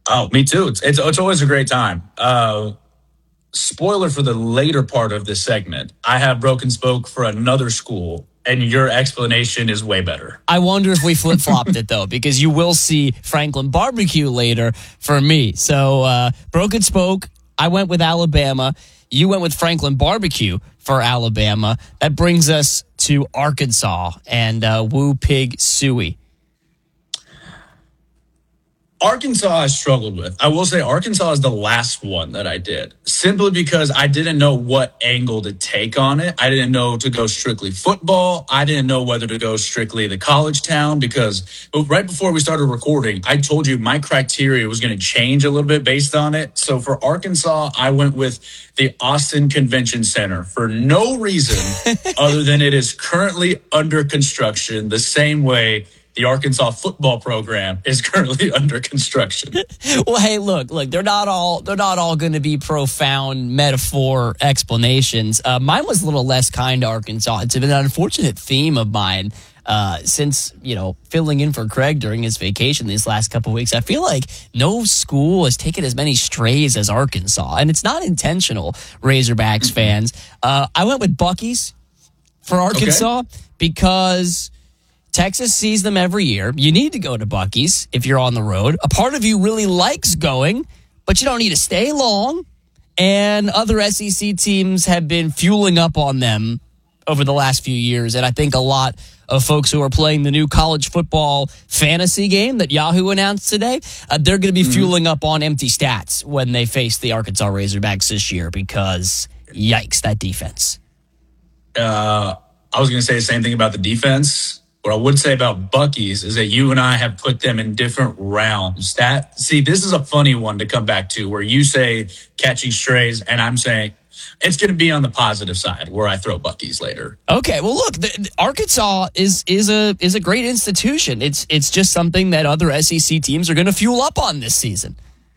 Oh, me too. It's always a great time. Spoiler for the later part of this segment. I have broken spoke for another school, and your explanation is way better. I wonder if we flip-flopped it, though, because you will see Franklin Barbecue later for me. So, Broken Spoke, I went with Alabama. You went with Franklin Barbecue for Alabama. That brings us to Arkansas and Woo Pig Suey. Arkansas I struggled with. I will say Arkansas is the last one that I did, simply because I didn't know what angle to take on it. I didn't know to go strictly football. I didn't know whether to go strictly the college town, because right before we started recording, I told you my criteria was going to change a little bit based on it. So for Arkansas, I went with the Austin Convention Center for no reason other than it is currently under construction, the same way the Arkansas football program is currently under construction. Well, hey, look, they're not all going to be profound metaphor explanations. Mine was a little less kind to Arkansas. It's been an unfortunate theme of mine since, filling in for Craig during his vacation these last couple of weeks. I feel like no school has taken as many strays as Arkansas, and it's not intentional, Razorbacks fans. I went with Buc-ee's for Arkansas because Texas sees them every year. You need to go to Buc-ee's if you're on the road. A part of you really likes going, but you don't need to stay long. And other SEC teams have been fueling up on them over the last few years. And I think a lot of folks who are playing the new college football fantasy game that Yahoo announced today, they're going to be fueling up on empty stats when they face the Arkansas Razorbacks this year because, yikes, that defense. I was going to say the same thing about the defense. What I would say about Buc-ee's is that you and I have put them in different rounds. This is a funny one to come back to, where you say catching strays, and I'm saying it's going to be on the positive side, where I throw Buc-ee's later. Okay, well, look, Arkansas is a great institution. It's just something that other SEC teams are going to fuel up on this season.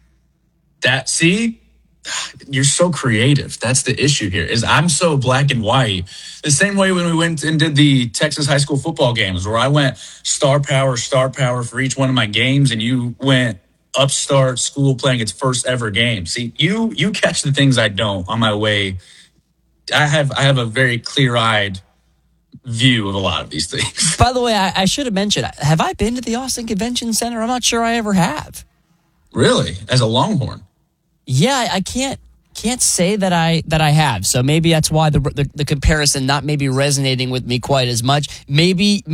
You're so creative. That's the issue here, is I'm so black and white. The same way when we went and did the Texas high school football games, where I went star power for each one of my games, and you went upstart school playing its first ever game. See, you catch the things I don't on my way. I have a very clear-eyed view of a lot of these things. By the way, I should have mentioned, have I been to the Austin Convention Center? I'm not sure I ever have. Really? As a Longhorn? Yeah, I can't say that I have. So maybe that's why the comparison not maybe resonating with me quite as much. Maybe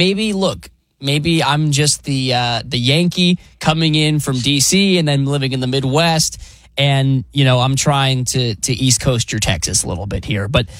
I'm just the Yankee coming in from DC and then living in the Midwest, and I'm trying to East Coast your Texas a little bit here. But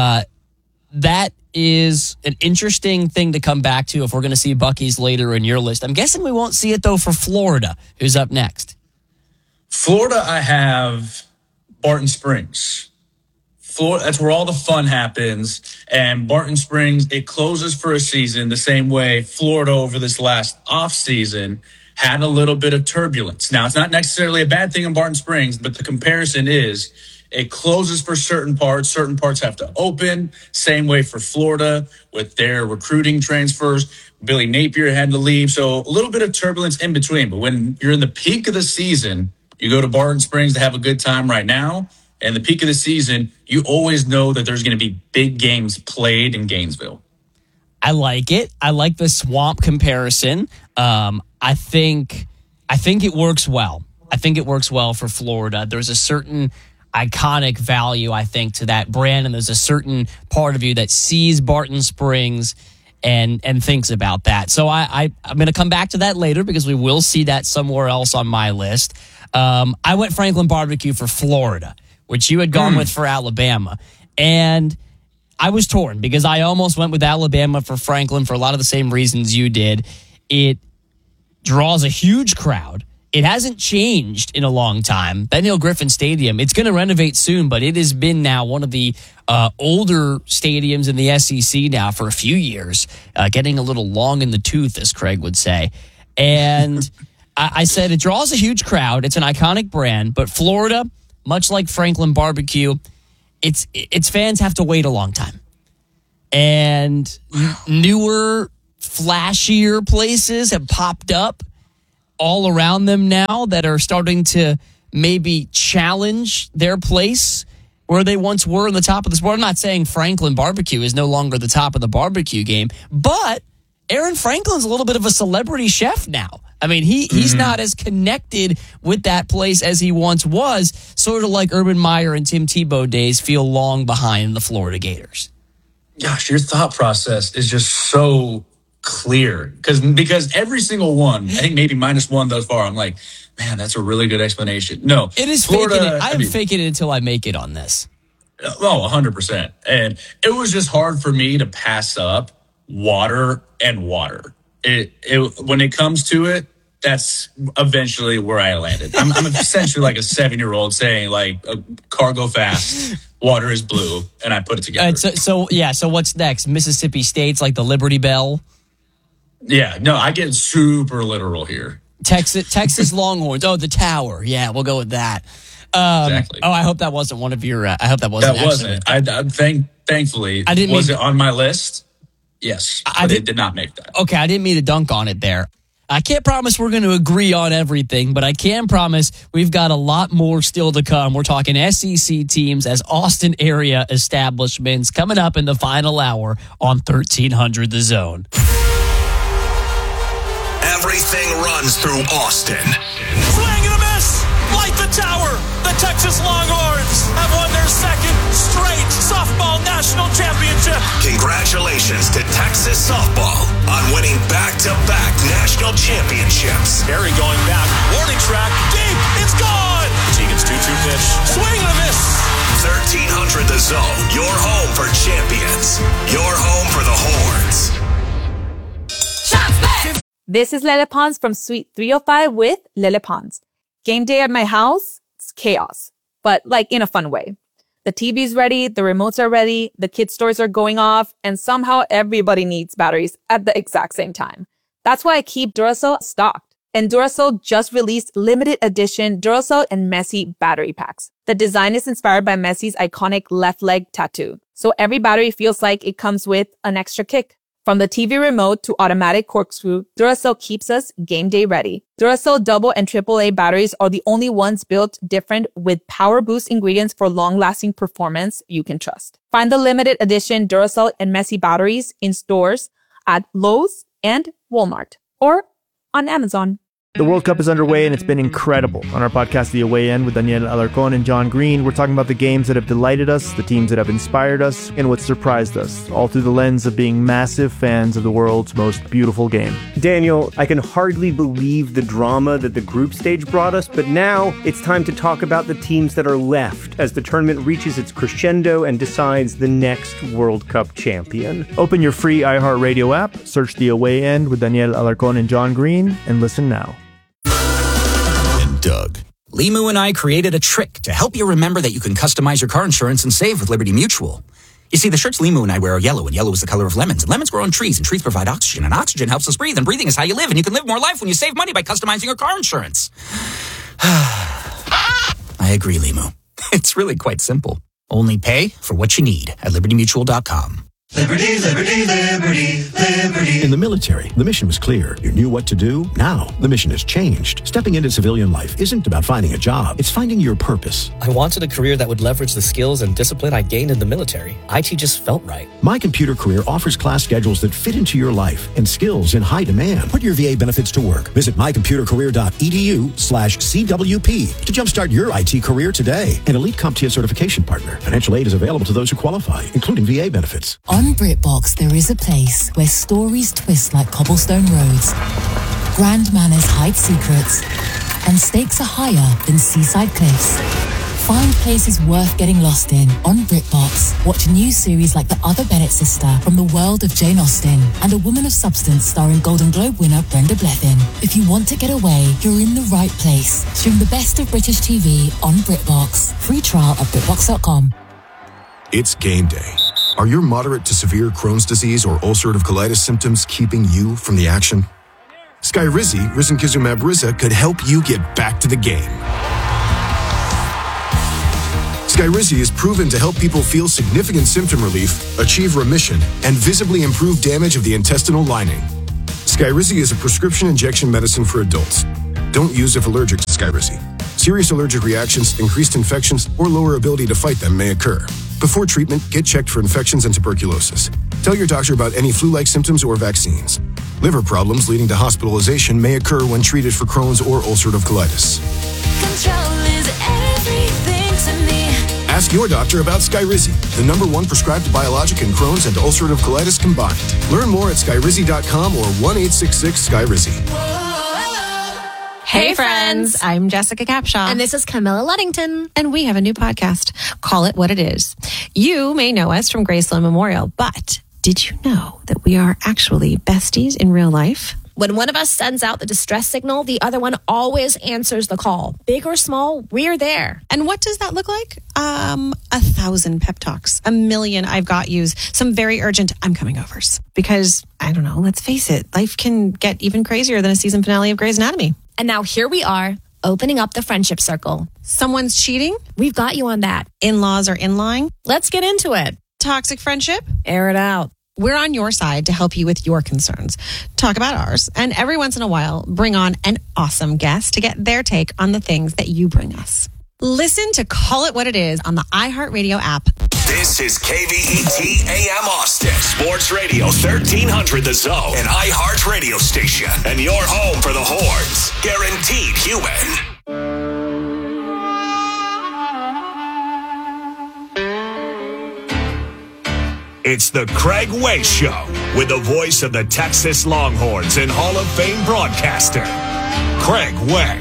that is an interesting thing to come back to if we're going to see Buc-ee's later in your list. I'm guessing we won't see it though for Florida, who's up next. Florida, I have Barton Springs. Florida, that's where all the fun happens. And Barton Springs, it closes for a season the same way Florida over this last offseason had a little bit of turbulence. Now, it's not necessarily a bad thing in Barton Springs, but the comparison is it closes for certain parts. Certain parts have to open. Same way for Florida with their recruiting transfers. Billy Napier had to leave. So a little bit of turbulence in between. But when you're in the peak of the season, you go to Barton Springs to have a good time right now. And the peak of the season, you always know that there's going to be big games played in Gainesville. I like it. I like the swamp comparison. I think it works well. I think it works well for Florida. There's a certain iconic value, I think, to that brand, and there's a certain part of you that sees Barton Springs and thinks about that. So I'm going to come back to that later because we will see that somewhere else on my list. I went Franklin Barbecue for Florida, which you had gone with for Alabama. And I was torn because I almost went with Alabama for Franklin for a lot of the same reasons you did. It draws a huge crowd. It hasn't changed in a long time. Ben Hill Griffin Stadium, it's going to renovate soon, but it has been now one of the older stadiums in the SEC now for a few years, getting a little long in the tooth, as Craig would say. And I said it draws a huge crowd. It's an iconic brand, but Florida, much like Franklin Barbecue, its fans have to wait a long time. And newer, flashier places have popped up. all around them now that are starting to maybe challenge their place where they once were in the top of the sport. I'm not saying Franklin Barbecue is no longer the top of the barbecue game, but Aaron Franklin's a little bit of a celebrity chef now. I mean, he's not as connected with that place as he once was, sort of like Urban Meyer and Tim Tebow days feel long behind the Florida Gators. Gosh, your thought process is just so clear because every single one, I think maybe minus one thus far, I'm like, man, that's a really good explanation. No, it is Florida, faking it. I am faking it until I make it on this. Oh, 100%. And it was just hard for me to pass up water and water. When it comes to it, that's eventually where I landed. I'm essentially like a 7-year-old saying like cargo fast, water is blue, and I put it together. So what's next? Mississippi State's like the Liberty Bell. Yeah, no, I get super literal here. Texas Longhorns. Oh, the Tower. Yeah, we'll go with that. Exactly. Oh, I hope that wasn't one of your. I hope that wasn't. That wasn't. Thankfully, I didn't. Was it on my list? Yes, but it did not make that. Okay, I didn't mean to dunk on it there. I can't promise we're going to agree on everything, but I can promise we've got a lot more still to come. We're talking SEC teams as Austin area establishments coming up in the final hour on 1300 The Zone. Everything runs through Austin. Swing and a miss! Light the tower! The Texas Longhorns have won their second straight softball national championship. Congratulations to Texas softball on winning back-to-back national championships. Perry going back. Warning track. Deep. It's gone. Tegan's 2-2 pitch. Swing and a miss. 1300 The Zone. Your home for champions. Your home for the Horns. This is Lele Pons from Suite 305 with Lele Pons. Game day at my house, it's chaos, but like in a fun way. The TV's ready, the remotes are ready, the kids' toys are going off, and somehow everybody needs batteries at the exact same time. That's why I keep Duracell stocked. And Duracell just released limited edition Duracell and Messi battery packs. The design is inspired by Messi's iconic left leg tattoo. So every battery feels like it comes with an extra kick. From the TV remote to automatic corkscrew, Duracell keeps us game day ready. Duracell double and AAA batteries are the only ones built different with power boost ingredients for long-lasting performance you can trust. Find the limited edition Duracell and Messi batteries in stores at Lowe's and Walmart or on Amazon. The World Cup is underway and it's been incredible. On our podcast, The Away End, with Daniel Alarcon and John Green, we're talking about the games that have delighted us, the teams that have inspired us, and what surprised us, all through the lens of being massive fans of the world's most beautiful game. Daniel, I can hardly believe the drama that the group stage brought us, but now it's time to talk about the teams that are left as the tournament reaches its crescendo and decides the next World Cup champion. Open your free iHeartRadio app, search The Away End with Daniel Alarcon and John Green, and listen now. Doug. Limu and I created a trick to help you remember that you can customize your car insurance and save with Liberty Mutual. You see, the shirts Limu and I wear are yellow, and yellow is the color of lemons. And lemons grow on trees, and trees provide oxygen, and oxygen helps us breathe, and breathing is how you live, and you can live more life when you save money by customizing your car insurance. I agree, Limu. It's really quite simple. Only pay for what you need at libertymutual.com. Liberty, liberty, liberty, liberty. In the military, the mission was clear. You knew what to do. Now, the mission has changed. Stepping into civilian life isn't about finding a job. It's finding your purpose. I wanted a career that would leverage the skills and discipline I gained in the military. IT just felt right. My Computer Career offers class schedules that fit into your life and skills in high demand. Put your VA benefits to work. Visit mycomputercareer.edu/CWP to jumpstart your IT career today. An elite CompTIA certification partner. Financial aid is available to those who qualify, including VA benefits. On BritBox, there is a place where stories twist like cobblestone roads, grand manners hide secrets, and stakes are higher than seaside cliffs. Find places worth getting lost in on BritBox. Watch new series like The Other Bennett Sister from the world of Jane Austen and A Woman of Substance starring Golden Globe winner Brenda Blethyn. If you want to get away, you're in the right place. Stream the best of British TV on BritBox. Free trial at BritBox.com. It's game day. Are your moderate to severe Crohn's disease or ulcerative colitis symptoms keeping you from the action? Skyrizi, risankizumab Riza, could help you get back to the game. Skyrizi is proven to help people feel significant symptom relief, achieve remission, and visibly improve damage of the intestinal lining. Skyrizi is a prescription injection medicine for adults. Don't use if allergic to Skyrizi. Serious allergic reactions, increased infections, or lower ability to fight them may occur. Before treatment, get checked for infections and tuberculosis. Tell your doctor about any flu-like symptoms or vaccines. Liver problems leading to hospitalization may occur when treated for Crohn's or ulcerative colitis. Control is everything to me. Ask your doctor about Skyrizi, the #1 prescribed biologic in Crohn's and ulcerative colitis combined. Learn more at skyrizi.com or 1-866-SKYRIZI. Hey friends, I'm Jessica Capshaw. And this is Camilla Luddington. And we have a new podcast, Call It What It Is. You may know us from Graceland Memorial, but did you know that we are actually besties in real life? When one of us sends out the distress signal, the other one always answers the call. Big or small, we're there. And what does that look like? 1,000 pep talks, 1,000,000 I've got yous, some very urgent I'm coming overs. Because, I don't know, let's face it, life can get even crazier than a season finale of Grey's Anatomy. And now here we are, opening up the friendship circle. Someone's cheating? We've got you on that. In-laws are in-lying? Let's get into it. Toxic friendship? Air it out. We're on your side to help you with your concerns. Talk about ours. And every once in a while, bring on an awesome guest to get their take on the things that you bring us. Listen to Call It What It Is on the iHeartRadio app. This is KVET AM Austin, Sports Radio 1300 The Zone, an iHeart radio station, and your home for the Horns. Guaranteed human. It's the Craig Way Show with the voice of the Texas Longhorns and Hall of Fame broadcaster, Craig Way.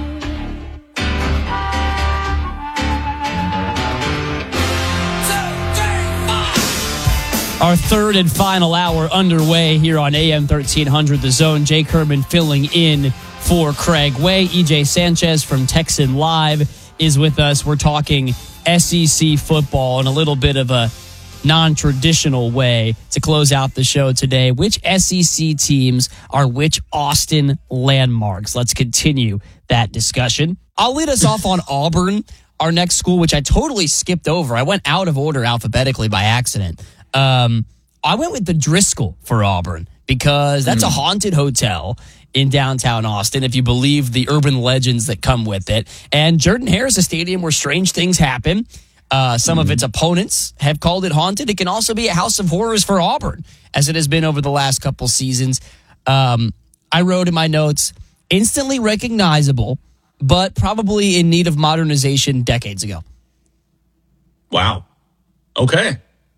Our third and final hour underway here on AM 1300 The Zone. Jake Herman filling in for Craig Way. EJ Sanchez from Texan Live is with us. We're talking SEC football in a little bit of a non-traditional way to close out the show today. Which SEC teams are which Austin landmarks? Let's continue that discussion. I'll lead us off on Auburn, our next school, which I totally skipped over. I went out of order alphabetically by accident. I went with the Driscoll for Auburn because that's a haunted hotel in downtown Austin, if you believe the urban legends that come with it. And Jordan-Hare is a stadium where strange things happen. Some of its opponents have called it haunted. It can also be a house of horrors for Auburn, as it has been over the last couple seasons. I wrote in my notes, instantly recognizable, but probably in need of modernization decades ago. Wow. Okay.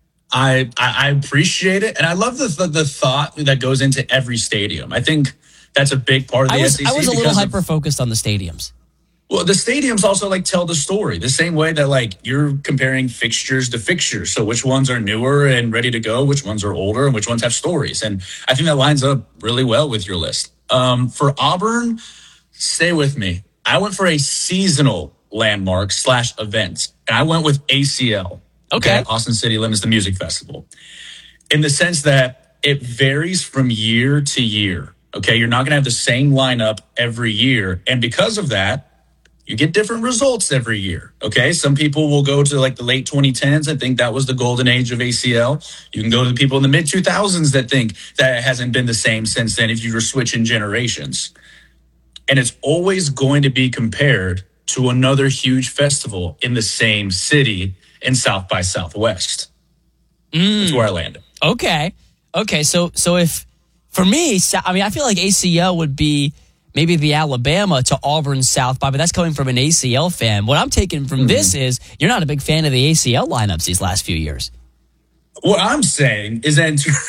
I appreciate it, and I love the thought that goes into every stadium. I think that's a big part of the SEC. I was a little hyper-focused on the stadiums. Well, the stadiums also tell the story the same way that you're comparing fixtures to fixtures. So which ones are newer and ready to go, which ones are older, and which ones have stories. And I think that lines up really well with your list. For Auburn, stay with me. I went for a seasonal landmark / event, and I went with ACL. Okay. Austin City Limits, the music festival. In the sense that it varies from year to year. Okay. You're not going to have the same lineup every year. And because of that, you get different results every year. Okay. Some people will go to the late 2010s and think that was the golden age of ACL. You can go to the people in the mid 2000s that think that it hasn't been the same since then if you were switching generations. And it's always going to be compared to another huge festival in the same city in South by Southwest. That's where I landed. Okay. So if, for me, I feel like ACL would be maybe the Alabama to Auburn South by, but that's coming from an ACL fan. What I'm taking from this is you're not a big fan of the ACL lineups these last few years. What I'm saying is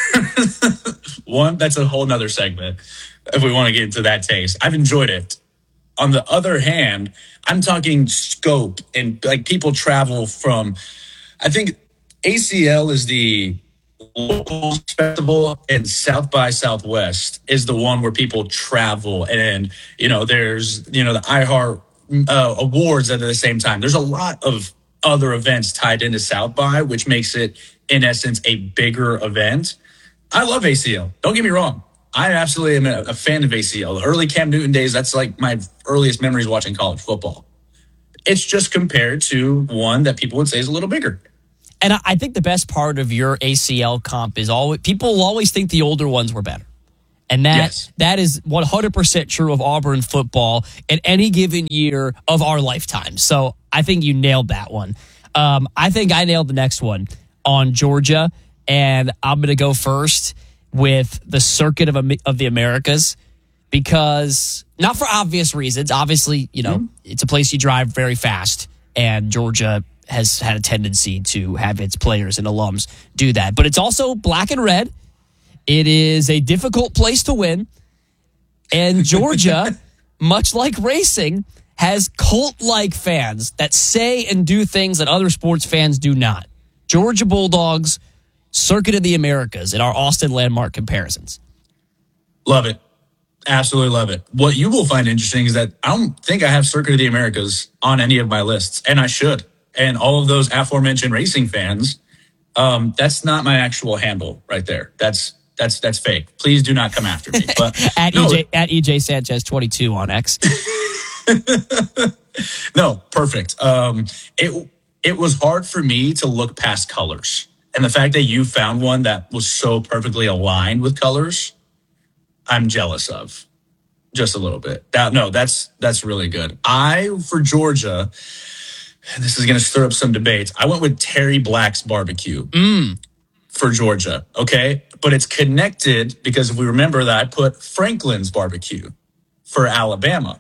that, one, that's a whole nother segment if we want to get into that taste. I've enjoyed it. On the other hand, I'm talking scope and people travel from, I think ACL is the local festival and South by Southwest is the one where people travel. And, there's, the iHeart awards at the same time. There's a lot of other events tied into South by, which makes it, in essence, a bigger event. I love ACL. Don't get me wrong. I absolutely am a fan of ACL. The early Cam Newton days, that's my earliest memories watching college football. It's just compared to one that people would say is a little bigger. And I think the best part of your ACL comp is people will always think the older ones were better. And that is 100% true of Auburn football at any given year of our lifetime. So I think you nailed that one. I think I nailed the next one on Georgia, and I'm going to go first with the Circuit of the Americas, because not for obvious reasons. Obviously, it's a place you drive very fast, and Georgia has had a tendency to have its players and alums do that. But it's also black and red. It is a difficult place to win. And Georgia, much like racing, has cult-like fans that say and do things that other sports fans do not. Georgia Bulldogs, Circuit of the Americas in our Austin landmark comparisons. Love it. Absolutely love it. What you will find interesting is that I don't think I have Circuit of the Americas on any of my lists, and I should. And all of those aforementioned racing fans, that's not my actual handle right there. That's fake. Please do not come after me. But at EJ Sanchez 22 on X. No, perfect. It was hard for me to look past colors, and the fact that you found one that was so perfectly aligned with colors, I'm jealous of, just a little bit. That's really good. For Georgia, this is going to stir up some debates. I went with Terry Black's barbecue for Georgia. Okay, but it's connected because if we remember that I put Franklin's barbecue for Alabama.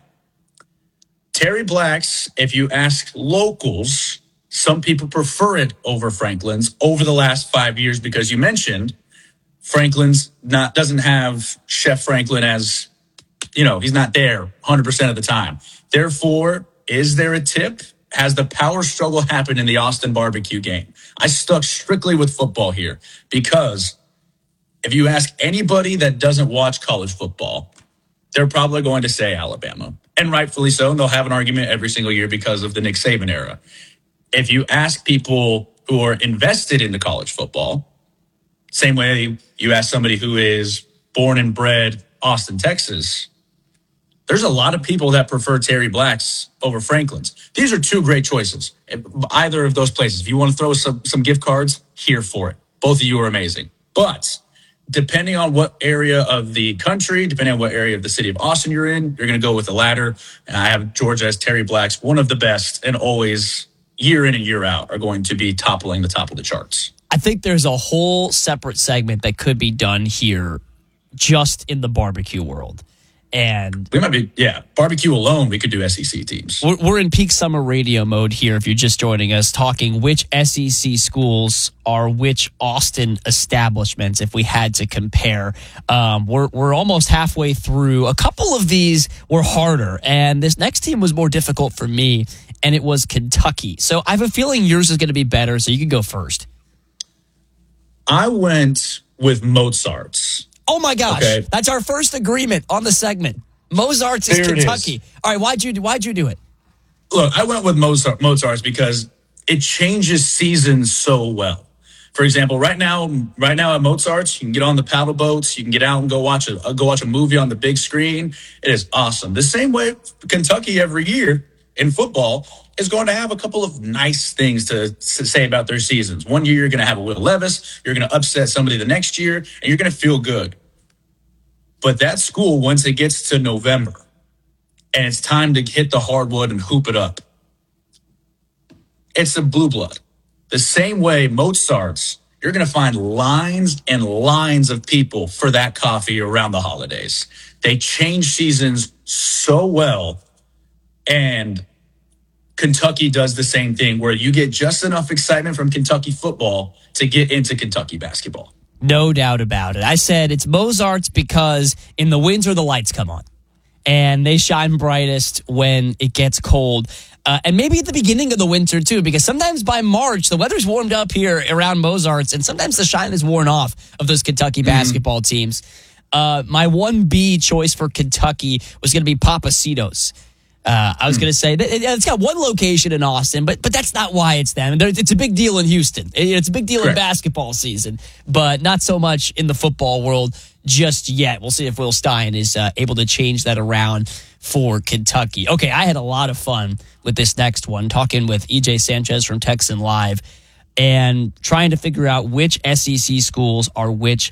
Terry Black's, if you ask locals, some people prefer it over Franklin's over the last 5 years because you mentioned Franklin's doesn't have Chef Franklin as, he's not there 100% of the time. Therefore, is there a tip? Has the power struggle happened in the Austin barbecue game? I stuck strictly with football here because if you ask anybody that doesn't watch college football, they're probably going to say Alabama. And rightfully so, and they'll have an argument every single year because of the Nick Saban era. If you ask people who are invested into college football, same way you ask somebody who is born and bred Austin, Texas, there's a lot of people that prefer Terry Black's over Franklin's. These are two great choices. Either of those places. If you want to throw some gift cards, here for it. Both of you are amazing. But depending on what area of the country, depending on what area of the city of Austin you're in, you're going to go with the latter. And I have Georgia as Terry Black's, one of the best, and always, year in and year out, are going to be toppling the top of the charts. I think there's a whole separate segment that could be done here just in the barbecue world. And we might be, barbecue alone, we could do SEC teams. We're in peak summer radio mode here if you're just joining us, talking which SEC schools are which Austin establishments if we had to compare. We're almost halfway through. A couple of these were harder, and this next team was more difficult for me, and it was Kentucky. So I have a feeling yours is going to be better, so you can go first. I went with Mozart's. Oh my gosh. Okay. That's our first agreement on the segment. Mozart's is Kentucky. All right, why'd you do it? Look, I went with Mozart's because it changes seasons so well. For example, right now at Mozart's, you can get on the paddle boats, you can get out and go watch a movie on the big screen. It is awesome. The same way Kentucky every year in football is going to have a couple of nice things to say about their seasons. One year you're going to have a Will Levis, you're going to upset somebody the next year, and you're going to feel good. But that school, once it gets to November and it's time to hit the hardwood and hoop it up, it's a blue blood. The same way Mozart's, you're going to find lines and lines of people for that coffee around the holidays. They change seasons so well, and Kentucky does the same thing where you get just enough excitement from Kentucky football to get into Kentucky basketball. No doubt about it. I said it's Mozart's because in the winter, the lights come on and they shine brightest when it gets cold. And maybe at the beginning of the winter too, because sometimes by March, the weather's warmed up here around Mozart's and sometimes the shine is worn off of those Kentucky basketball teams. My 1B choice for Kentucky was going to be Papacitos. I was going to say that it's got one location in Austin, but that's not why it's them. It's a big deal in Houston. It's a big deal in basketball season, but not so much in the football world just yet. We'll see if Will Stein is able to change that around for Kentucky. Okay, I had a lot of fun with this next one, talking with EJ Sanchez from Texan Live and trying to figure out which SEC schools are which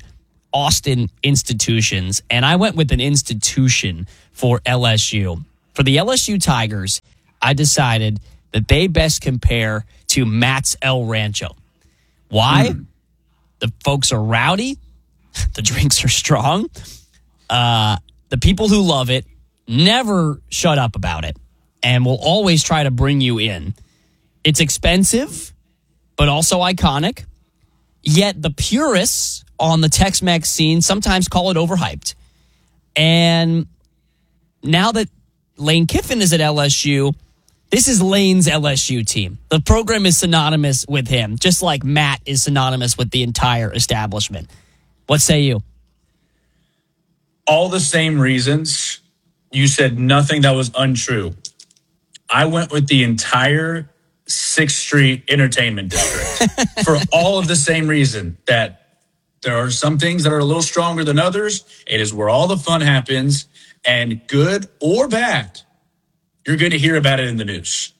Austin institutions, and I went with an institution for LSU. For the LSU Tigers, I decided that they best compare to Matt's El Rancho. Why? The folks are rowdy. The drinks are strong. The people who love it never shut up about it and will always try to bring you in. It's expensive, but also iconic. Yet the purists on the Tex-Mex scene sometimes call it overhyped. And now that Lane Kiffin is at LSU, this is Lane's LSU team. The program is synonymous with him, just like Matt is synonymous with the entire establishment. What say you? All the same reasons. You said nothing that was untrue. I went with the entire 6th Street Entertainment District for all of the same reason, that there are some things that are a little stronger than others. It is where all the fun happens, and good or bad, you're going to hear about it in the news.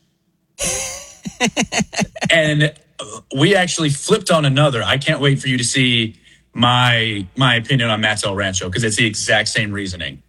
And we actually flipped on another. I can't wait for you to see my opinion on Matt's El Rancho, because it's the exact same reasoning.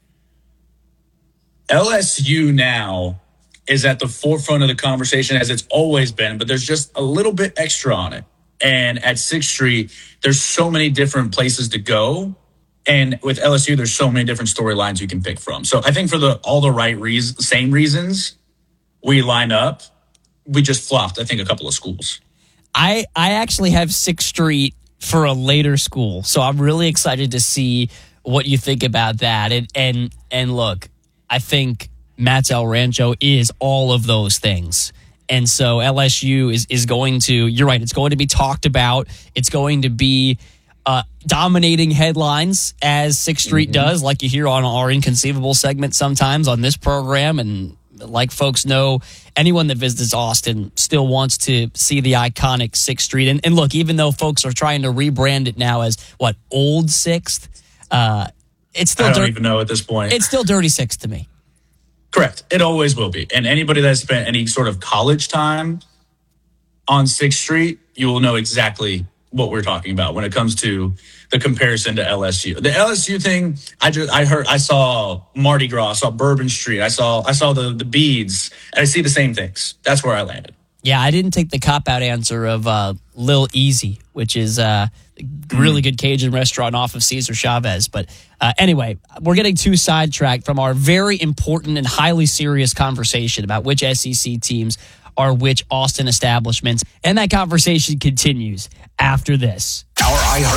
LSU now is at the forefront of the conversation, as it's always been, but there's just a little bit extra on it. And at 6th Street, there's so many different places to go. And with LSU, there's so many different storylines you can pick from. So I think for all the right same reasons we line up, we just flopped, I think, a couple of schools. I actually have 6th Street for a later school. So I'm really excited to see what you think about that. And look, I think Matt's El Rancho is all of those things. And so LSU is going to, you're right, it's going to be talked about. It's going to be dominating headlines, as 6th Street does, like you hear on our Inconceivable segment sometimes on this program. And like folks know, anyone that visits Austin still wants to see the iconic 6th Street. And look, even though folks are trying to rebrand it now as, Old 6th, it's still I don't even know at this point. It's still Dirty 6th to me. Correct. It always will be. And anybody that spent any sort of college time on 6th Street, you will know exactly what we're talking about when it comes to the comparison to LSU. The LSU thing, I saw Mardi Gras, I saw Bourbon Street, I saw the beads, and I see the same things. That's where I landed. Yeah, I didn't take the cop-out answer of Lil Easy, which is a really good Cajun restaurant off of Cesar Chavez. But anyway, we're getting too sidetracked from our very important and highly serious conversation about which SEC teams are which Austin establishments. And that conversation continues after this. Our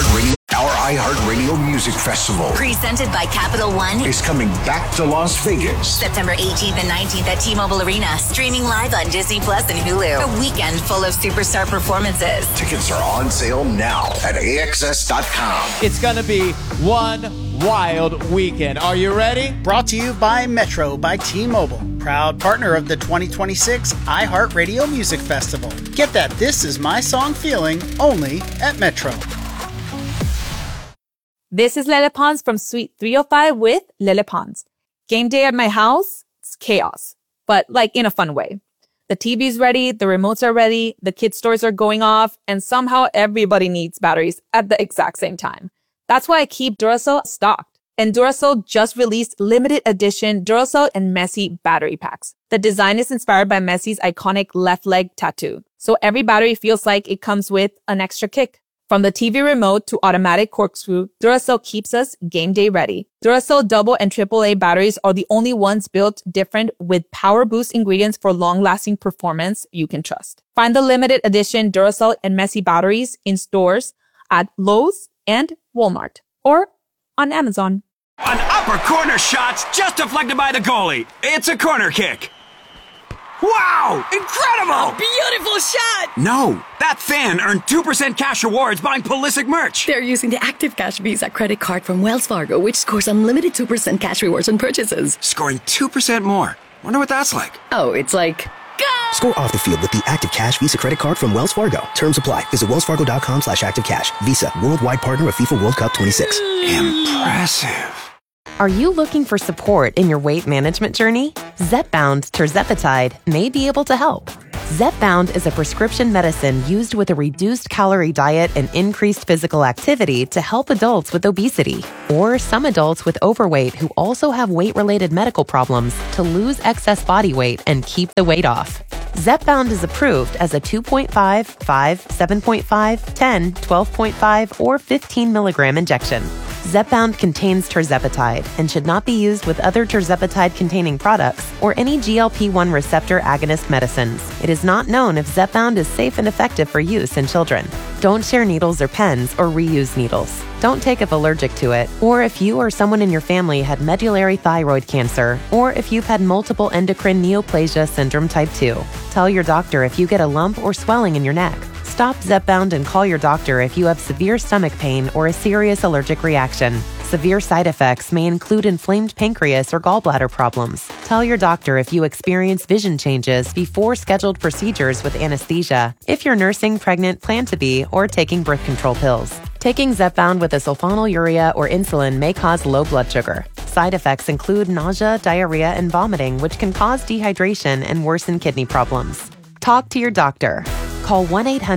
iHeartRadio Music Festival, presented by Capital One, is coming back to Las Vegas. September 18th and 19th at T-Mobile Arena. Streaming live on Disney Plus and Hulu. A weekend full of superstar performances. Tickets are on sale now at AXS.com. It's going to be one wild weekend. Are you ready? Brought to you by Metro by T-Mobile. Proud partner of the 2026 iHeartRadio Music Festival. Get that This Is My Song feeling only at Metro. This is Lele Pons from Suite 305 with Lele Pons. Game day at my house, it's chaos, but in a fun way. The TV's ready, the remotes are ready, the kids' toys are going off, and somehow everybody needs batteries at the exact same time. That's why I keep Duracell stocked. And Duracell just released limited edition Duracell and Messi battery packs. The design is inspired by Messi's iconic left leg tattoo. So every battery feels like it comes with an extra kick. From the TV remote to automatic corkscrew, Duracell keeps us game day ready. Duracell double and AAA batteries are the only ones built different with power boost ingredients for long-lasting performance you can trust. Find the limited edition Duracell and Messi batteries in stores at Lowe's and Walmart or on Amazon. An upper corner shot's just deflected by the goalie. It's a corner kick. Wow! Incredible! A beautiful shot! No, that fan earned 2% cash rewards buying Pulisic merch. They're using the Active Cash Visa credit card from Wells Fargo, which scores unlimited 2% cash rewards on purchases. Scoring 2% more. Wonder what that's like. Oh, it's like... Go! Score off the field with the Active Cash Visa credit card from Wells Fargo. Terms apply. Visit wellsfargo.com/activecash. Visa, worldwide partner of FIFA World Cup 26. Impressive. Are you looking for support in your weight management journey? Zepbound tirzepatide may be able to help. Zepbound is a prescription medicine used with a reduced calorie diet and increased physical activity to help adults with obesity, or some adults with overweight who also have weight-related medical problems to lose excess body weight and keep the weight off. Zepbound is approved as a 2.5, 5, 7.5, 10, 12.5, or 15 milligram injection. Zepbound contains tirzepatide and should not be used with other tirzepatide-containing products or any GLP-1 receptor agonist medicines. It is not known if Zepbound is safe and effective for use in children. Don't share needles or pens or reuse needles. Don't take if allergic to it, or if you or someone in your family had medullary thyroid cancer, or if you've had multiple endocrine neoplasia syndrome type 2. Tell your doctor if you get a lump or swelling in your neck. Stop Zepbound and call your doctor if you have severe stomach pain or a serious allergic reaction. Severe side effects may include inflamed pancreas or gallbladder problems. Tell your doctor if you experience vision changes before scheduled procedures with anesthesia, if you're nursing, pregnant, plan to be, or taking birth control pills. Taking Zepbound with a sulfonylurea or insulin may cause low blood sugar. Side effects include nausea, diarrhea, and vomiting, which can cause dehydration and worsen kidney problems. Talk to your doctor. Call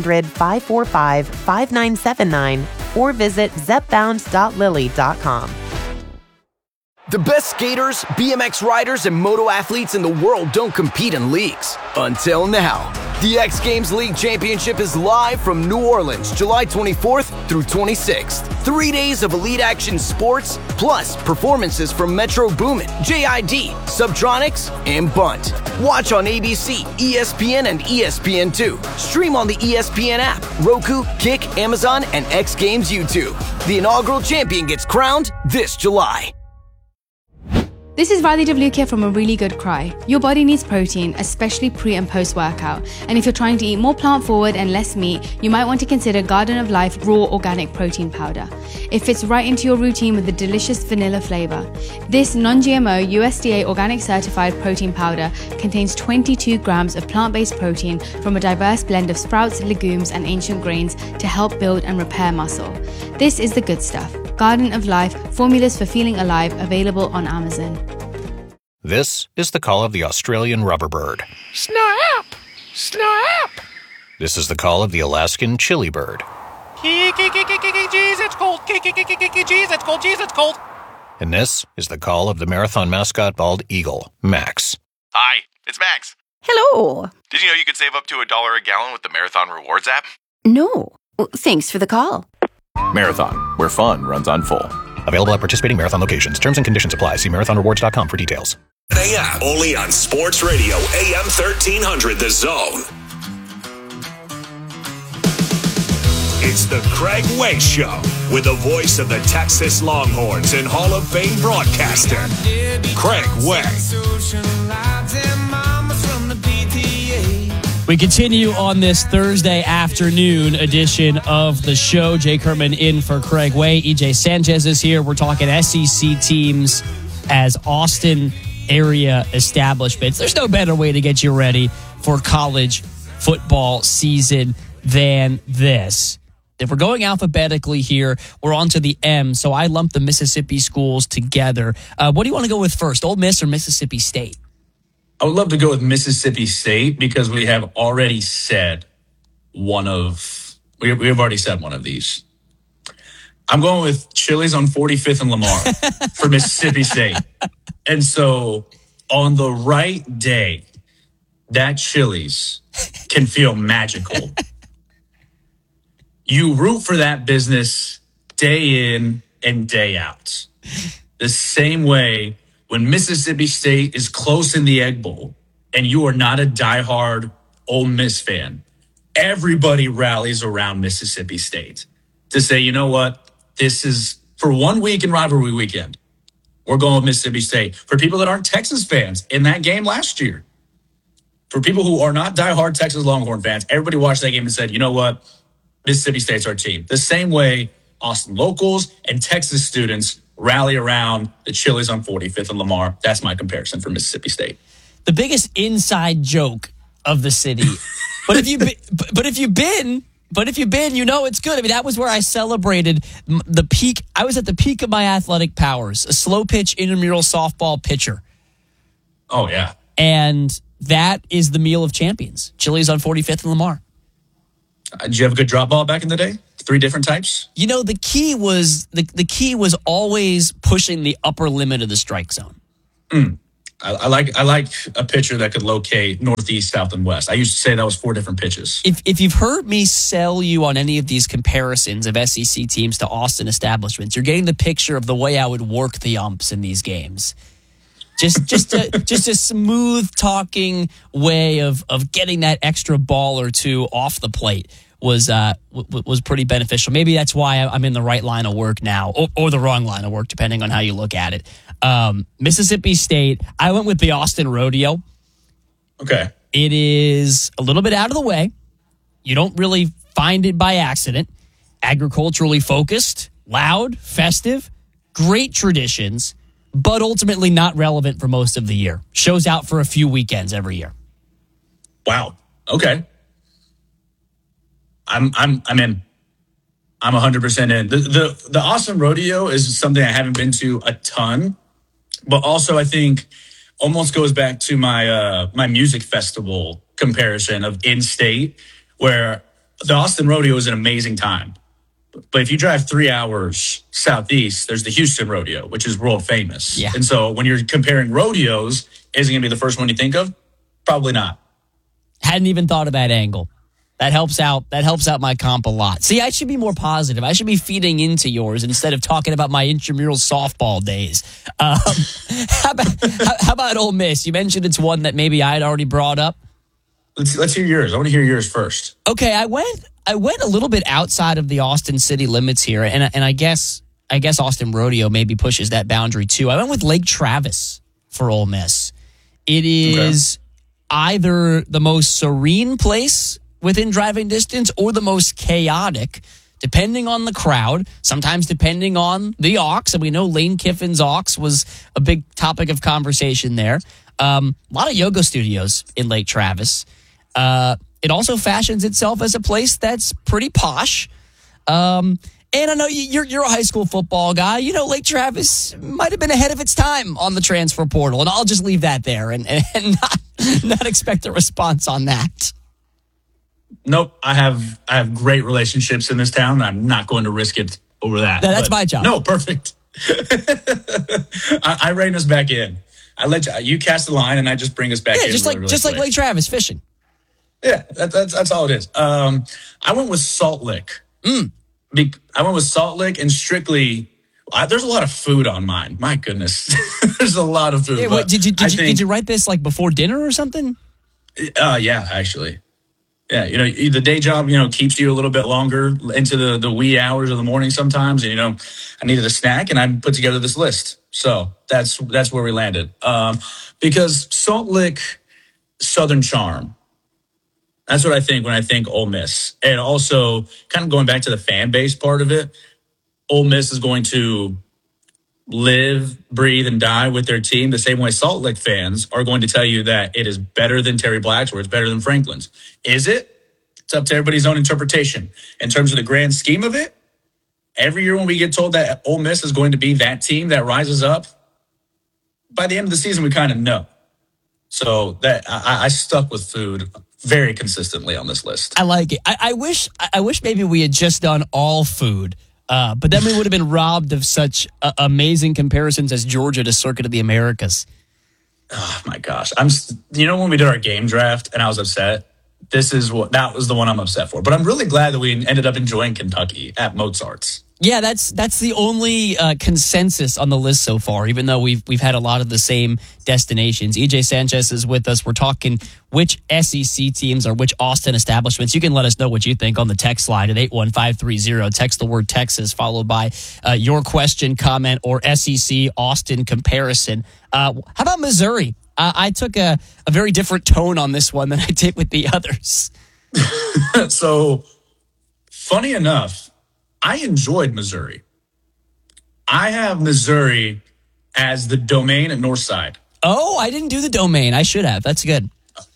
1-800-545-5979 or visit zepbound.lilly.com. The best skaters, BMX riders, and moto athletes in the world don't compete in leagues. Until now. The X Games League Championship is live from New Orleans, July 24th through 26th. 3 days of elite action sports, plus performances from Metro Boomin, JID, Subtronics, and Bunt. Watch on ABC, ESPN, and ESPN2. Stream on the ESPN app, Roku, Kick, Amazon, and X Games YouTube. The inaugural champion gets crowned this July. This is Radhi Devlukia from A Really Good Cry. Your body needs protein, especially pre and post workout. And if you're trying to eat more plant forward and less meat, you might want to consider Garden of Life Raw Organic Protein Powder. It fits right into your routine with a delicious vanilla flavor. This non-GMO USDA organic certified protein powder contains 22 grams of plant-based protein from a diverse blend of sprouts, legumes, and ancient grains to help build and repair muscle. This is the good stuff. Garden of Life, formulas for feeling alive, available on Amazon. This is the call of the Australian rubber bird. Snap! Snap! This is the call of the Alaskan chili bird. Jeez, it's cold. Jeez, it's cold. Jeez, it's cold. And this is the call of the marathon mascot bald eagle, Max. Hi, it's Max. Hello. Did you know you can save up to $1 a gallon with the Marathon Rewards app? No. Well, thanks for the call. Marathon, where fun runs on full. Available at participating Marathon locations. Terms and conditions apply. See marathonrewards.com for details. AM, only on Sports Radio, AM 1300, The Zone. It's the Craig Way Show with the voice of the Texas Longhorns and Hall of Fame broadcaster, Craig Way. We continue on this Thursday afternoon edition of the show. Jay Kerman in for Craig Way. EJ Sanchez is here. We're talking SEC teams as Austin area establishments. There's no better way to get you ready for college football season than this. If we're going alphabetically here, we're on to the M, so I lumped the Mississippi schools together. What do you want to go with first, Ole Miss or Mississippi State? I would love to go with Mississippi State because we have already said we have already said one of these. I'm going with Chili's on 45th and Lamar for Mississippi State. And so on the right day, that Chili's can feel magical. You root for that business day in and day out. The same way when Mississippi State is close in the Egg Bowl and you are not a diehard Ole Miss fan, everybody rallies around Mississippi State to say, you know what? This is for 1 week in rivalry weekend. We're going with Mississippi State. For people that aren't Texas fans in that game last year, for people who are not diehard Texas Longhorn fans, everybody watched that game and said, you know what? Mississippi State's our team. The same way Austin locals and Texas students rally around the Chili's on 45th and Lamar. That's my comparison for Mississippi State. The biggest inside joke of the city. But if you've been, you know it's good. I mean, that was where I celebrated the peak. I was at the peak of my athletic powers, a slow pitch intramural softball pitcher. Oh, yeah. And that is the meal of champions. Chili's on 45th and Lamar. Did you have a good drop ball back in the day? 3 different types? You know, the key was always pushing the upper limit of the strike zone. I like a pitcher that could locate northeast, south, and west. I used to say that was 4 different pitches. If you've heard me sell you on any of these comparisons of SEC teams to Austin establishments, you're getting the picture of the way I would work the umps in these games. Just a smooth talking way of getting that extra ball or two off the plate was pretty beneficial. Maybe that's why I'm in the right line of work now, or the wrong line of work, depending on how you look at it. Mississippi State, I went with the Austin Rodeo. Okay. It is a little bit out of the way. You don't really find it by accident. Agriculturally focused, loud, festive, great traditions, but ultimately not relevant for most of the year. Shows out for a few weekends every year. Wow. Okay. I'm in. I'm 100% in. The Austin Rodeo is something I haven't been to a ton, but also I think almost goes back to my my music festival comparison of in-state, where the Austin Rodeo is an amazing time. But if you drive 3 hours southeast, there's the Houston Rodeo, which is world famous. Yeah. And so when you're comparing rodeos, is it going to be the first one you think of? Probably not. Hadn't even thought of that angle. That helps out my comp a lot. See, I should be more positive. I should be feeding into yours instead of talking about my intramural softball days. How about Ole Miss? You mentioned it's one that maybe I had already brought up. Let's hear yours. I want to hear yours first. Okay, I went a little bit outside of the Austin city limits here, and I guess Austin Rodeo maybe pushes that boundary too. I went with Lake Travis for Ole Miss. It is either the most serene place within driving distance or the most chaotic, depending on the crowd, sometimes depending on the aux. And we know Lane Kiffin's aux was a big topic of conversation there. A lot of yoga studios in Lake Travis. It also fashions itself as a place that's pretty posh. And I know you're a high school football guy. You know, Lake Travis might have been ahead of its time on the transfer portal. And I'll just leave that there and not expect a response on that. Nope, I have great relationships in this town. And I'm not going to risk it over that. That's my job. No, perfect. I rein us back in. I let you cast the line, and I just bring us back in. Yeah, just like Lake Travis fishing. Yeah, that's all it is. I went with Salt Lick. I went with Salt Lick, and strictly, there's a lot of food on mine. My goodness, there's a lot of food. Yeah, did you write this like before dinner or something? Yeah, actually. Yeah, the day job, keeps you a little bit longer into the wee hours of the morning sometimes. And, I needed a snack, and I put together this list. So that's where we landed. Because Salt Lick, Southern charm. That's what I think when I think Ole Miss. And also, kind of going back to the fan base part of it, Ole Miss is going to live, breathe, and die with their team the same way Salt Lick fans are going to tell you that it is better than Terry Black's or it's better than Franklin's. Is it? It's up to everybody's own interpretation. In terms of the grand scheme of it, every year when we get told that Ole Miss is going to be that team that rises up, by the end of the season, we kind of know. So that I stuck with food very consistently on this list. I like it. I wish maybe we had just done all food. But then we would have been robbed of such amazing comparisons as Georgia to Circuit of the Americas. Oh my gosh. When we did our game draft and I was upset, that was the one I'm upset for. But I'm really glad that we ended up enjoying Kentucky at Mozart's. Yeah, that's the only consensus on the list so far, even though we've had a lot of the same destinations. EJ Sanchez is with us. We're talking which SEC teams or which Austin establishments. You can let us know what you think on the text line at 81530. Text the word Texas followed by your question, comment, or SEC Austin comparison. How about Missouri? I took a very different tone on this one than I did with the others. So, funny enough, I enjoyed Missouri. I have Missouri as the Domain at Northside. Oh, I didn't do the Domain. I should have. That's good.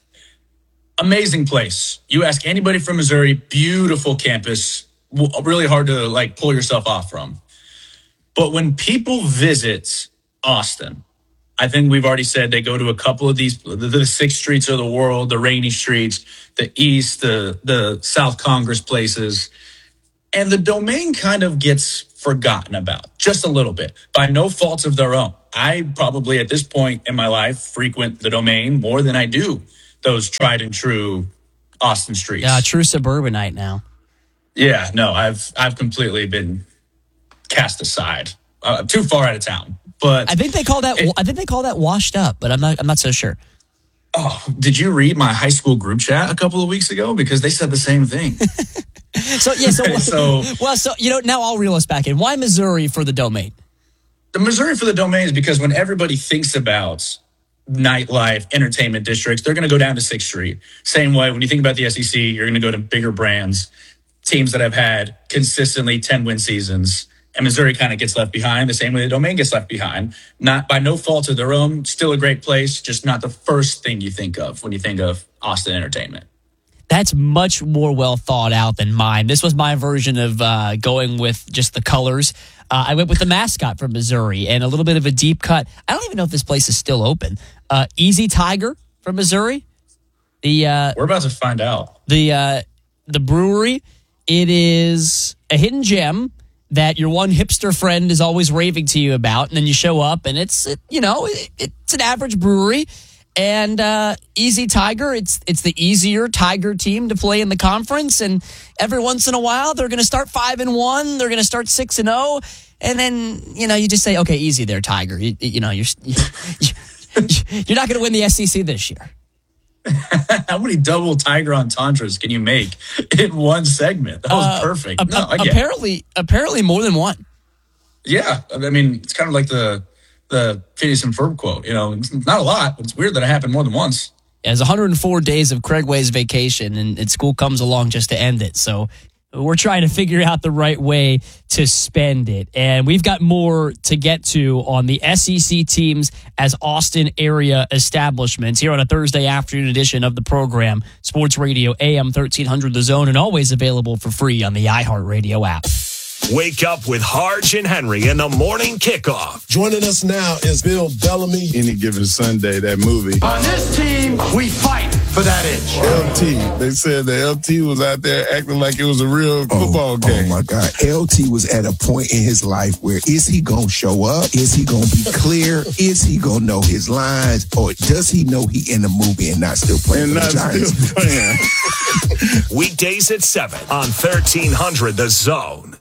Amazing place. You ask anybody from Missouri, beautiful campus, really hard to pull yourself off from. But when people visit Austin, I think we've already said they go to a couple of these, the 6 streets of the world, the rainy streets, the East, the South Congress places. And the Domain kind of gets forgotten about just a little bit by no faults of their own. I probably at this point in my life frequent the Domain more than I do those tried and true Austin streets. Yeah, true suburbanite now. Yeah, no, I've completely been cast aside, too far out of town. But I think they call that washed up, but I'm not so sure. Oh, did you read my high school group chat a couple of weeks ago? Because they said the same thing. So now I'll reel us back in. Why Missouri for the Domain? The Missouri for the Domain is because when everybody thinks about nightlife, entertainment districts, they're going to go down to 6th Street. Same way, when you think about the SEC, you're going to go to bigger brands, teams that have had consistently 10-win seasons. And Missouri kind of gets left behind the same way the Domain gets left behind. Not by no fault of their own, still a great place, just not the first thing you think of when you think of Austin entertainment. That's much more well thought out than mine. This was my version of going with just the colors. I went with the mascot from Missouri and a little bit of a deep cut. I don't even know if this place is still open. Easy Tiger from Missouri. We're about to find out. The brewery. It is a hidden gem that your one hipster friend is always raving to you about, and then you show up and it's an average brewery. And Easy Tiger, it's the easier Tiger team to play in the conference. And every once in a while, they're going to start 5-1. They're going to start 6-0. And then, you just say, okay, easy there, Tiger. You're not going to win the SEC this year. How many double Tiger entendres can you make in one segment? That was perfect. Apparently more than one. Yeah. I mean, it's kind of like the Phineas and Ferb quote. It's not a lot, but it's weird that it happened more than once. Yeah, it's 104 days of Craig Way's vacation, and school comes along just to end it. So we're trying to figure out the right way to spend it. And we've got more to get to on the SEC teams as Austin area establishments here on a Thursday afternoon edition of the program. Sports Radio AM 1300 The Zone, and always available for free on the iHeartRadio app. Wake up with Harge and Henry in the morning kickoff. Joining us now is Bill Bellamy. Any Given Sunday, that movie. On this team, we fight for that inch. LT. They said the LT was out there acting like it was a real football game. Oh, my God. LT was at a point in his life where is he going to show up? Is he going to be clear? Is he going to know his lines? Or does he know he in the movie and not still playing for the Giants? Weekdays at 7 on 1300 The Zone.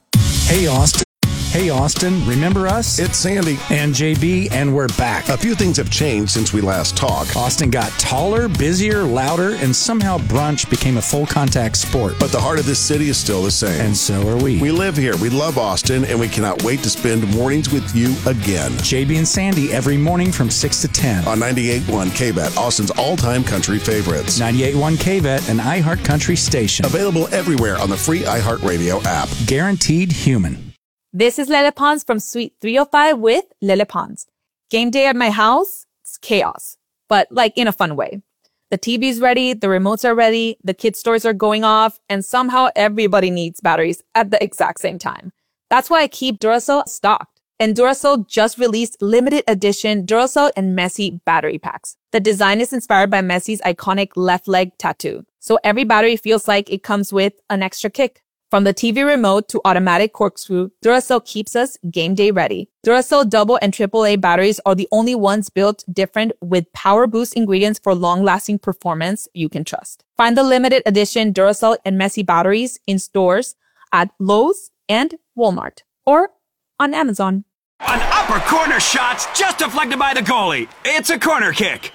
Hey, Austin, remember us? It's Sandy and JB, and we're back. A few things have changed since we last talked. Austin got taller, busier, louder, and somehow brunch became a full-contact sport. But the heart of this city is still the same. And so are we. We live here. We love Austin, and we cannot wait to spend mornings with you again. JB and Sandy every morning from 6 to 10. On 98.1 KVET, Austin's all-time country favorites. 98.1 KVET, an iHeart country station. Available everywhere on the free iHeartRadio app. Guaranteed human. This is Lele Pons from Suite 305 with Lele Pons. Game day at my house, it's chaos, but like in a fun way. The TV's ready, the remotes are ready, the kids' toys are going off, and somehow everybody needs batteries at the exact same time. That's why I keep Duracell stocked. And Duracell just released limited edition Duracell and Messi battery packs. The design is inspired by Messi's iconic left leg tattoo, so every battery feels like it comes with an extra kick. From the TV remote to automatic corkscrew, Duracell keeps us game day ready. Duracell double and AAA batteries are the only ones built different with power boost ingredients for long-lasting performance you can trust. Find the limited edition Duracell and Messi batteries in stores at Lowe's and Walmart or on Amazon. An upper corner shot just deflected by the goalie. It's a corner kick.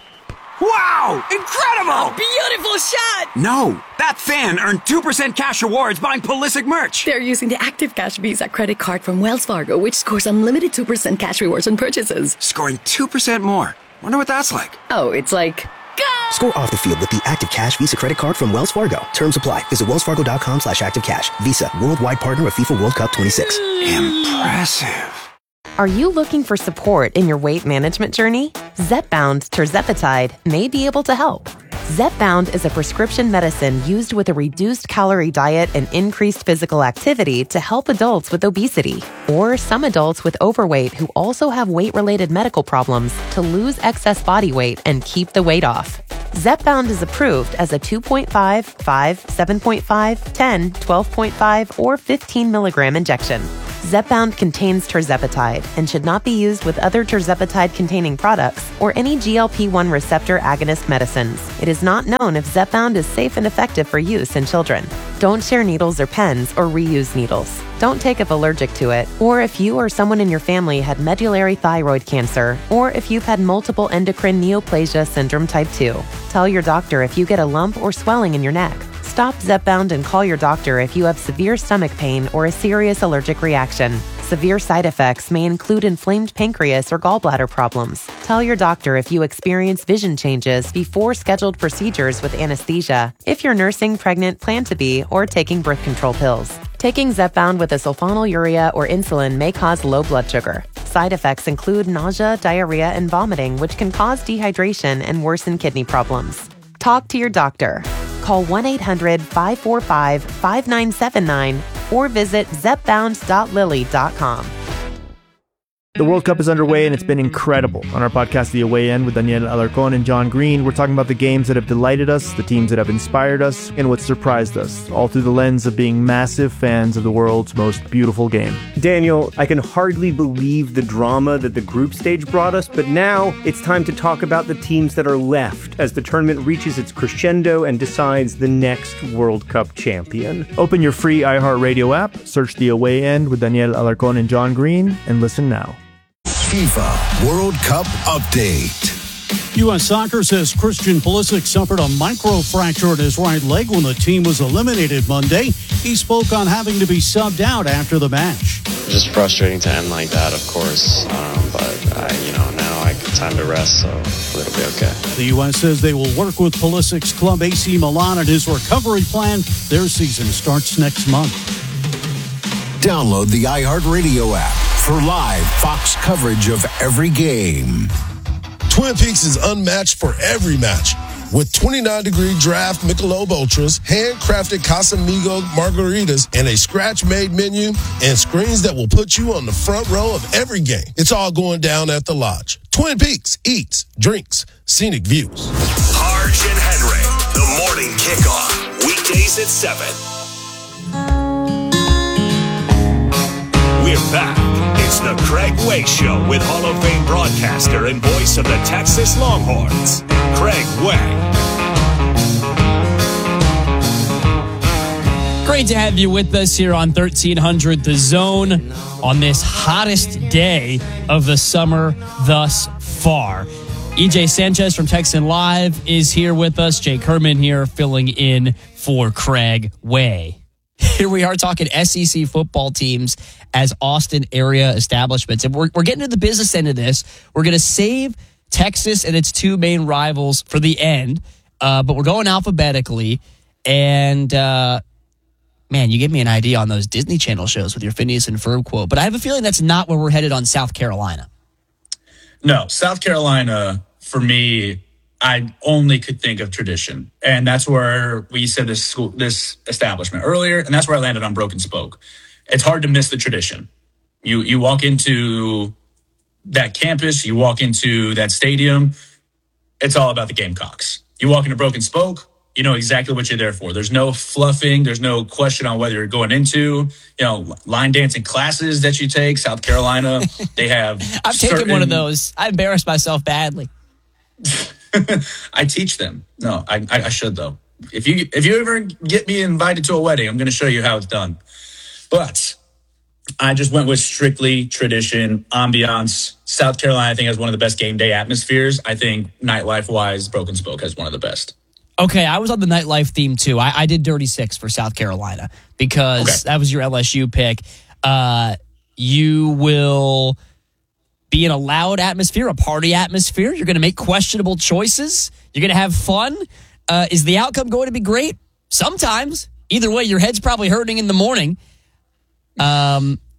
Wow! Incredible! Beautiful shot! No, that fan earned 2% cash rewards buying Pulisic merch. They're using the Active Cash Visa credit card from Wells Fargo, which scores unlimited 2% cash rewards on purchases. Scoring 2% more. Wonder what that's like. Oh, it's like... Go! Score off the field with the Active Cash Visa credit card from Wells Fargo. Terms apply. Visit wellsfargo.com/activecash. Visa, worldwide partner of FIFA World Cup 26. Impressive. Are you looking for support in your weight management journey? Zepbound tirzepatide may be able to help. Zepbound is a prescription medicine used with a reduced calorie diet and increased physical activity to help adults with obesity or some adults with overweight who also have weight-related medical problems to lose excess body weight and keep the weight off. Zepbound is approved as a 2.5, 5, 7.5, 10, 12.5, or 15 milligram injection. Zepbound contains tirzepatide and should not be used with other tirzepatide-containing products or any GLP-1 receptor agonist medicines. It is not known if Zepbound is safe and effective for use in children. Don't share needles or pens or reuse needles. Don't take if allergic to it, or if you or someone in your family had medullary thyroid cancer, or if you've had multiple endocrine neoplasia syndrome type 2. Tell your doctor if you get a lump or swelling in your neck. Stop Zepbound and call your doctor if you have severe stomach pain or a serious allergic reaction. Severe side effects may include inflamed pancreas or gallbladder problems. Tell your doctor if you experience vision changes before scheduled procedures with anesthesia, if you're nursing, pregnant, plan to be, or taking birth control pills. Taking Zepbound with a sulfonylurea or insulin may cause low blood sugar. Side effects include nausea, diarrhea, and vomiting, which can cause dehydration and worsen kidney problems. Talk to your doctor. Call 1-800-545-5979 or visit zepbound.lily.com. The World Cup is underway and it's been incredible. On our podcast, The Away End, with Daniel Alarcón and John Green, we're talking about the games that have delighted us, the teams that have inspired us, and what surprised us, all through the lens of being massive fans of the world's most beautiful game. Daniel, I can hardly believe the drama that the group stage brought us, but now it's time to talk about the teams that are left as the tournament reaches its crescendo and decides the next World Cup champion. Open your free iHeartRadio app, search The Away End with Daniel Alarcón and John Green, and listen now. FIFA World Cup update. U.S. Soccer says Christian Pulisic suffered a microfracture in his right leg when the team was eliminated Monday. He spoke on having to be subbed out after the match. Just frustrating to end like that, of course, but now I got time to rest, so it'll be okay. The U.S. says they will work with Pulisic's club AC Milan on his recovery plan. Their season starts next month. Download the iHeartRadio app for live Fox coverage of every game. Twin Peaks is unmatched for every match. With 29-degree draft Michelob Ultras, handcrafted Casamigo margaritas, and a scratch-made menu, and screens that will put you on the front row of every game. It's all going down at the Lodge. Twin Peaks eats, drinks, scenic views. Harge and Henry, the morning kickoff, weekdays at 7. We're back. It's the Craig Way Show with Hall of Fame broadcaster and voice of the Texas Longhorns, Craig Way. Great to have you with us here on 1300 The Zone on this hottest day of the summer thus far. EJ Sanchez from Texan Live is here with us. Jake Herman here filling in for Craig Way. Here we are talking SEC football teams as Austin area establishments. And we're getting to the business end of this. We're going to save Texas and its two main rivals for the end, but we're going alphabetically. And, man, you give me an idea on those Disney Channel shows with your Phineas and Ferb quote. But I have a feeling that's not where we're headed on South Carolina. No, South Carolina, for me, I only could think of tradition. And that's where we said this establishment earlier, and that's where I landed on Broken Spoke. It's hard to miss the tradition. You walk into that campus, you walk into that stadium, it's all about the Gamecocks. You walk into Broken Spoke, you know exactly what you're there for. There's no fluffing. There's no question on whether you're going into, line dancing classes that you take. South Carolina, they have I've taken one of those. I embarrassed myself badly. I teach them. No, I should though. If you ever get me invited to a wedding, I'm going to show you how it's done. But I just went with strictly tradition, ambiance. South Carolina, I think, has one of the best game day atmospheres. I think nightlife wise, Broken Spoke has one of the best. Okay, I was on the nightlife theme too. I did Dirty Six for South Carolina because that was your LSU pick. You will be in a loud atmosphere, a party atmosphere. You're going to make questionable choices. You're going to have fun. Is the outcome going to be great? Sometimes. Either way, your head's probably hurting in the morning.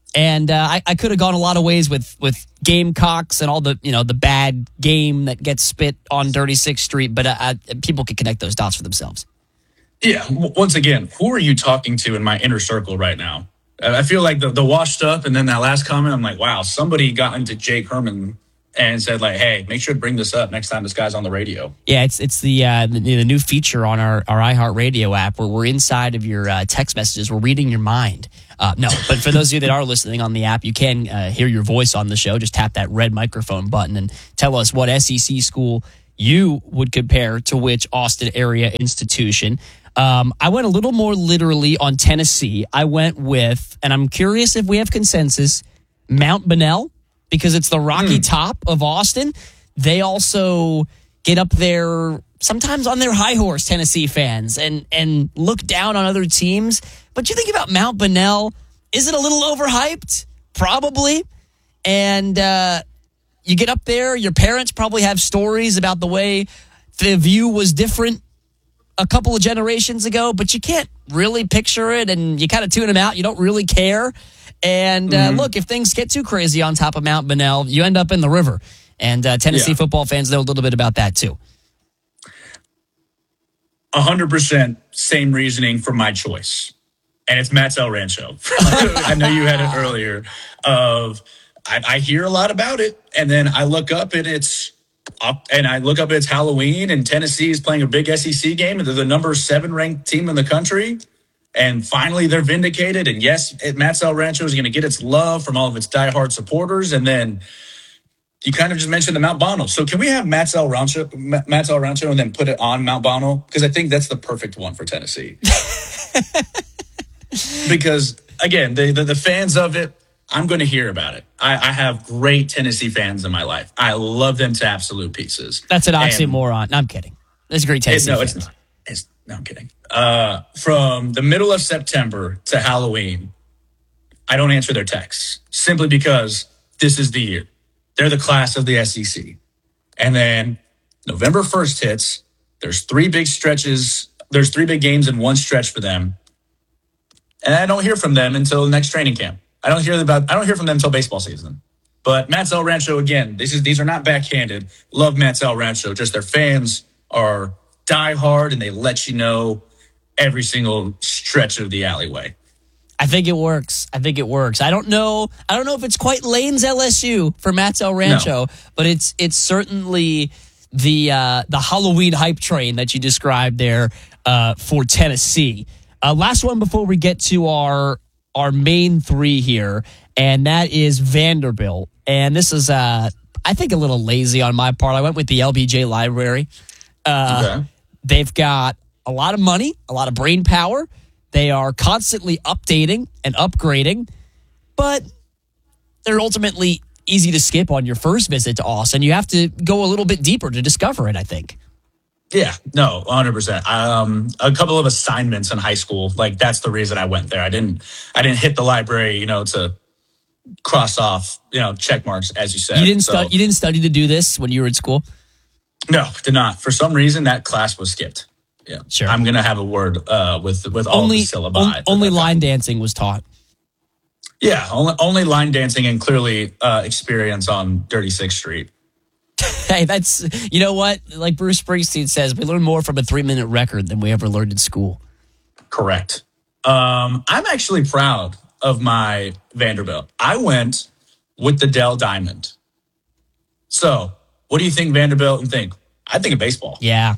And I could have gone a lot of ways with Gamecocks and all the the bad game that gets spit on Dirty Sixth Street, but people can connect those dots for themselves. Yeah. Once again, who are you talking to in my inner circle right now? I feel like the washed up, and then that last comment, I'm like, wow, somebody got into Jake Herman and said like, hey, make sure to bring this up next time this guy's on the radio. Yeah, it's the new feature on our iHeartRadio app where we're inside of your text messages. We're reading your mind. No, but for those of you that are listening on the app, you can hear your voice on the show. Just tap that red microphone button and tell us what SEC school you would compare to which Austin area institution. I went a little more literally on Tennessee. I went with, and I'm curious if we have consensus, Mount Bonnell, because it's the rocky top of Austin. They also get up there sometimes on their high horse, Tennessee fans, and look down on other teams. But you think about Mount Bonnell, is it a little overhyped? Probably. And you get up there, your parents probably have stories about the way the view was different a couple of generations ago, but you can't really picture it, and you kind of tune them out. You don't really care. And look, if things get too crazy on top of Mount Bonnell, you end up in the river. And Tennessee football fans know a little bit about that too. 100% same reasoning for my choice. And it's Matt's El Rancho. I know you had it earlier. I hear a lot about it, and then I look up and it's Halloween, and Tennessee is playing a big SEC game, and they're the number 7 ranked team in the country. And finally, they're vindicated. And yes, Matt's El Rancho is going to get its love from all of its diehard supporters. And then you kind of just mentioned the Mount Bonnell. So can we have Matt's El Rancho, and then put it on Mount Bonnell? Because I think that's the perfect one for Tennessee. Because, again, the fans of it, I'm going to hear about it. I have great Tennessee fans in my life. I love them to absolute pieces. That's an oxymoron. No, I'm kidding. That's great Tennessee fans. It's not. No, I'm kidding. From the middle of September to Halloween, I don't answer their texts simply because this is the year. They're the class of the SEC. And then November 1st hits. There's 3 big stretches. There's 3 big games in one stretch for them. And I don't hear from them until the next training camp. I don't hear from them until baseball season. But Matt's El Rancho, again, these are not backhanded. Love Matt's El Rancho. Just their fans are diehard, and they let you know every single stretch of the alleyway. I think it works. I don't know if it's quite Lane's LSU for Matt's El Rancho, but it's certainly the Halloween hype train that you described there for Tennessee. Last one before we get to our main 3 here, and that is Vanderbilt. And this is, I think, a little lazy on my part. I went with the LBJ Library. Okay. They've got a lot of money, a lot of brain power. They are constantly updating and upgrading, but they're ultimately easy to skip on your first visit to Austin. You have to go a little bit deeper to discover it, I think. Yeah, no, 100%. A couple of assignments in high school, like that's the reason I went there. I didn't hit the library, to cross off, check marks, as you said. You didn't study to do this when you were in school? No, did not. For some reason, that class was skipped. Yeah, sure. I'm gonna have a word with all the syllabi. Only line dancing was taught. Yeah, only line dancing, and clearly experience on Dirty Sixth Street. Hey, that's, you know what? Like Bruce Springsteen says, we learn more from a 3-minute record than we ever learned in school. Correct. I'm actually proud of my Vanderbilt. I went with the Dell Diamond. So, what do you think Vanderbilt and think? I think of baseball. Yeah.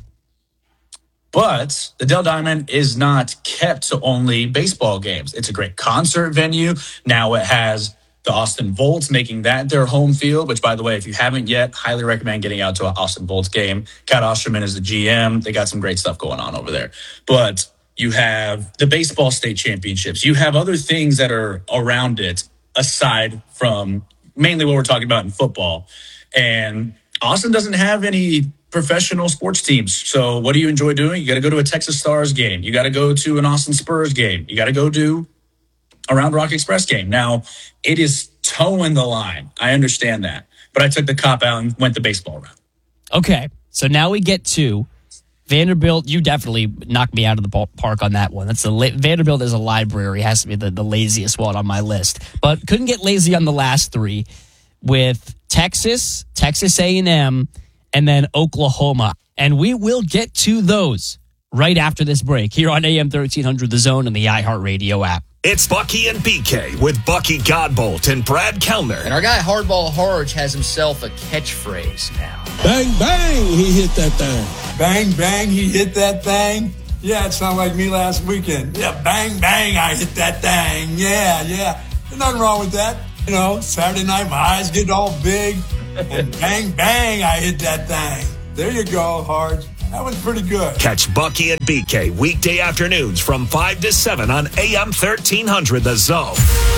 But the Dell Diamond is not kept to only baseball games. It's a great concert venue. Now it has the Austin Volts, making that their home field, which, by the way, if you haven't yet, highly recommend getting out to an Austin Volts game. Kat Osterman is the GM. They got some great stuff going on over there. But you have the baseball state championships. You have other things that are around it, aside from mainly what we're talking about in football. And Austin doesn't have any professional sports teams. So what do you enjoy doing? You got to go to a Texas Stars game. You got to go to an Austin Spurs game. You got to go do a Round Rock Express game. Now, it is towing the line. I understand that. But I took the cop out and went the baseball route. Okay. So now we get to Vanderbilt, you definitely knocked me out of the park on that one. That's Vanderbilt is a library. Has to be the laziest one on my list. But couldn't get lazy on the last three with Texas, Texas A&M, and then Oklahoma. And we will get to those right after this break here on AM 1300 The Zone and the iHeartRadio app. It's Bucky and BK with Bucky Godbolt and Brad Kellner. And our guy Hardball Harge has himself a catchphrase now. Bang, bang, he hit that thing. Bang, bang, he hit that thing. Yeah, it sounded like me last weekend. Yeah, bang, bang, I hit that thing. Yeah. There's nothing wrong with that. You know, Saturday night, my eyes get all big. And bang, bang, I hit that thing. There you go, Harge. That was pretty good. Catch Bucky and BK weekday afternoons from 5 to 7 on AM 1300 The Zone.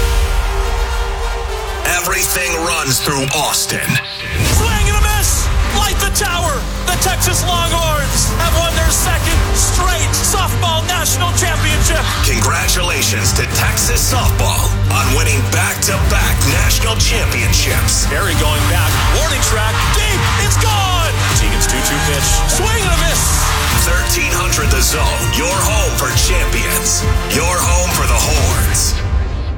Everything runs through Austin. Swing and a miss! Light the tower! The Texas Longhorns have won their second straight softball national championship. Congratulations to Texas softball on winning back-to-back national championships. Harry going back. Warning track. Deep. It's gone. Tegan's 2-2 pitch. Swing and a miss. 1300 The Zone. Your home for champions. Your home for the Horns.